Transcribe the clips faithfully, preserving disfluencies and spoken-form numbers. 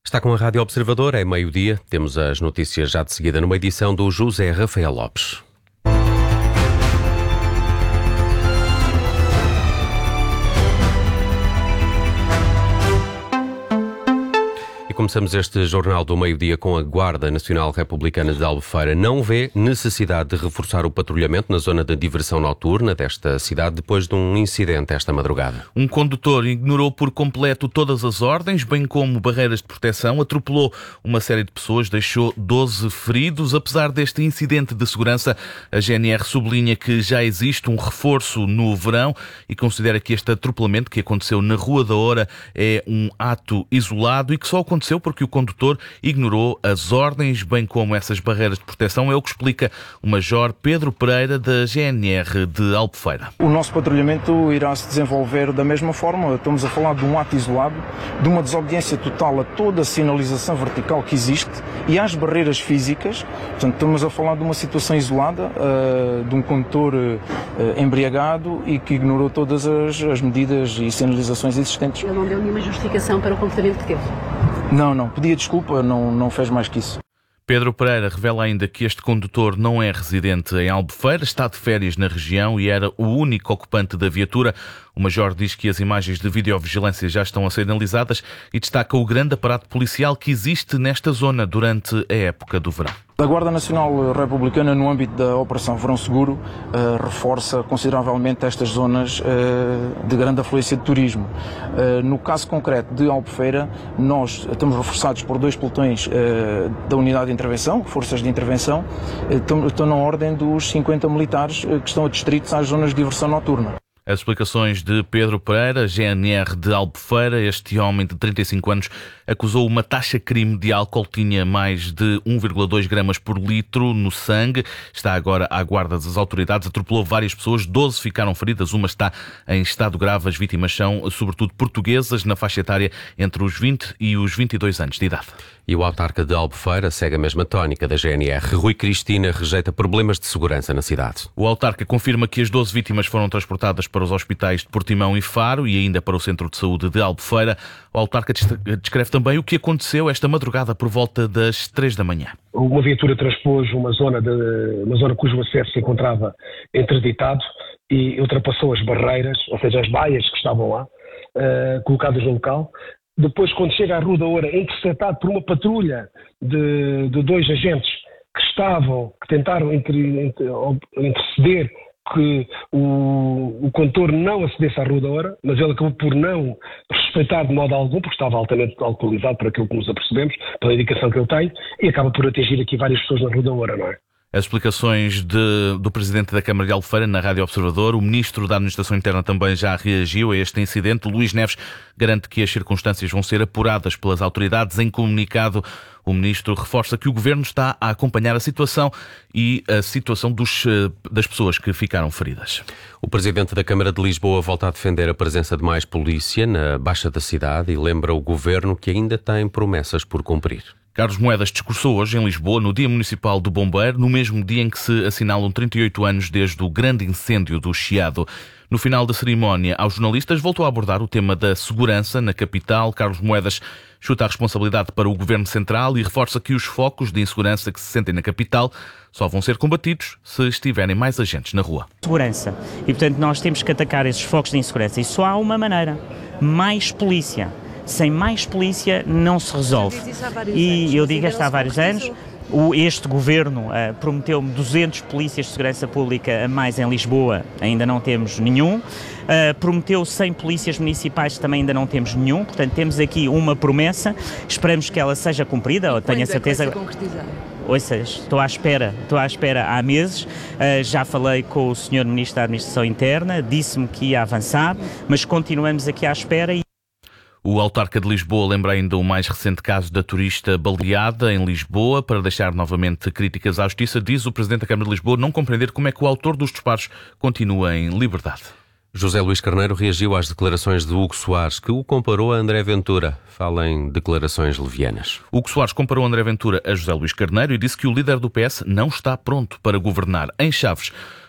Está com a Rádio Observador, é meio-dia. Temos as notícias já de seguida numa edição do José Rafael Lopes. Começamos este Jornal do Meio-Dia com a Guarda Nacional Republicana de Albufeira. Não vê necessidade de reforçar o patrulhamento na zona de diversão noturna desta cidade depois de um incidente esta madrugada. Um condutor ignorou por completo todas as ordens, bem como barreiras de proteção, atropelou uma série de pessoas, deixou doze feridos. Apesar deste incidente de segurança, a G N R sublinha que já existe um reforço no verão e considera que este atropelamento que aconteceu na Rua da Oura é um ato isolado e que só aconteceu porque o condutor ignorou as ordens, bem como essas barreiras de proteção. É o que explica o Major Pedro Pereira, da G N R de Albufeira. O nosso patrulhamento irá se desenvolver da mesma forma. Estamos a falar de um ato isolado, de uma desobediência total a toda a sinalização vertical que existe e às barreiras físicas. Portanto, estamos a falar de uma situação isolada, uh, de um condutor uh, embriagado e que ignorou todas as, as medidas e sinalizações existentes. Ele não deu nenhuma justificação para o comportamento que teve? Não, não. Pedia desculpa, não, não fez mais que isso. Pedro Pereira revela ainda que este condutor não é residente em Albufeira, está de férias na região e era o único ocupante da viatura. O Major diz que as imagens de videovigilância já estão a ser analisadas e destaca o grande aparato policial que existe nesta zona durante a época do verão. A Guarda Nacional Republicana, no âmbito da Operação Verão Seguro, uh, reforça consideravelmente estas zonas uh, de grande afluência de turismo. Uh, no caso concreto de Albufeira, nós estamos reforçados por dois pelotões uh, da Unidade de Intervenção, Forças de Intervenção, uh, estão, estão na ordem dos cinquenta militares uh, que estão adstritos às zonas de diversão noturna. As explicações de Pedro Pereira, G N R de Albufeira. Este homem de trinta e cinco anos acusou uma taxa-crime de álcool, tinha mais de um vírgula dois gramas por litro no sangue. Está agora à guarda das autoridades, atropelou várias pessoas, doze ficaram feridas, uma está em estado grave. As vítimas são, sobretudo, portuguesas, na faixa etária entre os vinte e os vinte e dois anos de idade. E o autarca de Albufeira segue a mesma tónica da G N R. Rui Cristina rejeita problemas de segurança na cidade. O autarca confirma que as doze vítimas foram transportadas para os hospitais de Portimão e Faro e ainda para o Centro de Saúde de Albufeira. O autarca descreve também o que aconteceu esta madrugada por volta das três da manhã. Uma viatura transpôs uma zona, de, uma zona cujo acesso se encontrava interditado e ultrapassou as barreiras, ou seja, as baias que estavam lá, uh, colocadas no local. Depois, quando chega à Rua da Oura, é interceptado por uma patrulha de, de dois agentes que estavam, que tentaram inter, inter, interceder que o, o condutor não acedesse à Rua da Oura, mas ele acabou por não respeitar de modo algum, porque estava altamente alcoolizado, por aquilo que nos apercebemos, pela indicação que ele tem, e acaba por atingir aqui várias pessoas na Rua da Oura, não é? As explicações de, do Presidente da Câmara de Albufeira na Rádio Observador. O Ministro da Administração Interna também já reagiu a este incidente. Luís Neves garante que as circunstâncias vão ser apuradas pelas autoridades. Em comunicado, o Ministro reforça que o Governo está a acompanhar a situação e a situação dos, das pessoas que ficaram feridas. O Presidente da Câmara de Lisboa volta a defender a presença de mais polícia na Baixa da cidade e lembra o Governo que ainda tem promessas por cumprir. Carlos Moedas discursou hoje em Lisboa, no Dia Municipal do Bombeiro, no mesmo dia em que se assinalam trinta e oito anos desde o grande incêndio do Chiado. No final da cerimónia, aos jornalistas, voltou a abordar o tema da segurança na capital. Carlos Moedas chuta a responsabilidade para o Governo Central e reforça que os focos de insegurança que se sentem na capital só vão ser combatidos se estiverem mais agentes na rua. Segurança. E, portanto, nós temos que atacar esses focos de insegurança. E só há uma maneira. Mais polícia. Sem mais polícia não se resolve. E eu digo isto há vários anos. O, este governo uh, prometeu-me duzentos polícias de segurança pública a mais em Lisboa, ainda não temos nenhum. Uh, prometeu cem polícias municipais, também ainda não temos nenhum. Portanto, temos aqui uma promessa, esperamos que ela seja cumprida. Eu tenho a certeza. É que vai ser concretizada? Ouça, estou à espera, estou à espera há meses. Uh, já falei com o senhor Ministro da Administração Interna, disse-me que ia avançar, mas continuamos aqui à espera. E o autarca de Lisboa lembra ainda o mais recente caso da turista baleada em Lisboa. Para deixar novamente críticas à justiça, diz o Presidente da Câmara de Lisboa não compreender como é que o autor dos disparos continua em liberdade. José Luís Carneiro reagiu às declarações de Hugo Soares, que o comparou a André Ventura. Fala em declarações levianas. Hugo Soares comparou André Ventura a José Luís Carneiro e disse que o líder do P S não está pronto para governar. Em Chaves,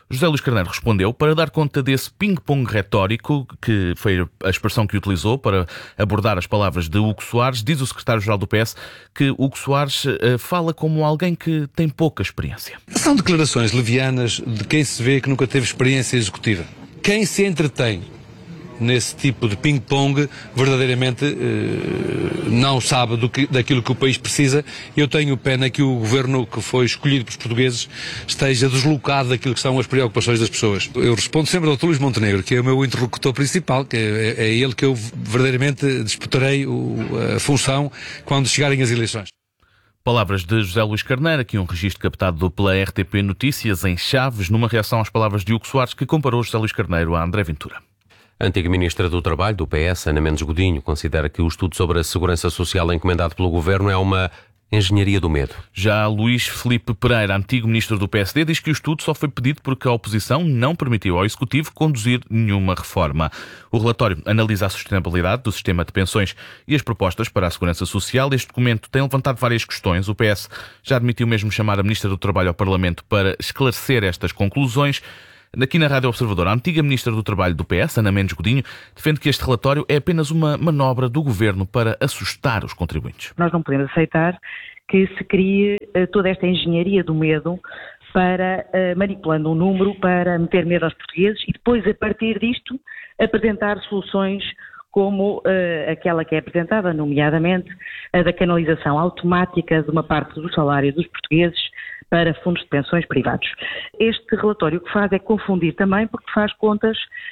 José Luís Carneiro respondeu para dar conta desse ping-pong retórico, que foi a expressão que utilizou para abordar as palavras de Hugo Soares. Diz o secretário-geral do P S que Hugo Soares uh, fala como alguém que tem pouca experiência. São declarações levianas de quem se vê que nunca teve experiência executiva. Quem se entretém nesse tipo de ping-pong verdadeiramente eh, não sabe do que, daquilo que o país precisa. Eu tenho pena que o governo que foi escolhido pelos portugueses esteja deslocado daquilo que são as preocupações das pessoas. Eu respondo sempre ao doutor Luís Montenegro, que é o meu interlocutor principal, que é, é ele que eu verdadeiramente disputarei o, a função quando chegarem as eleições. Palavras de José Luís Carneiro, aqui um registro captado pela R T P Notícias em Chaves, numa reação às palavras de Hugo Soares, que comparou José Luís Carneiro a André Ventura. A antiga Ministra do Trabalho, do P S, Ana Mendes Godinho, considera que o estudo sobre a segurança social encomendado pelo Governo é uma engenharia do medo. Já Luís Filipe Pereira, antigo Ministro do P S D, diz que o estudo só foi pedido porque a oposição não permitiu ao Executivo conduzir nenhuma reforma. O relatório analisa a sustentabilidade do sistema de pensões e as propostas para a segurança social. Este documento tem levantado várias questões. O P S já admitiu mesmo chamar a Ministra do Trabalho ao Parlamento para esclarecer estas conclusões. Aqui na Rádio Observador, a antiga Ministra do Trabalho do P S, Ana Mendes Godinho, defende que este relatório é apenas uma manobra do Governo para assustar os contribuintes. Nós não podemos aceitar que se crie uh, toda esta engenharia do medo para, uh, manipulando um número para meter medo aos portugueses e depois, a partir disto, apresentar soluções como uh, aquela que é apresentada, nomeadamente a da canalização automática de uma parte do salário dos portugueses para fundos de pensões privados. Este relatório o que faz é confundir também, porque faz contas